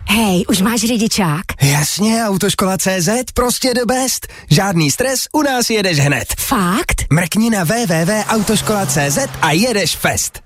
Hej, už máš řidičák? Jasně, Autoškola.cz, prostě the best. Žádný stres, u nás jedeš hned. Fakt? Mrkni na www.autoškola.cz a jedeš fest.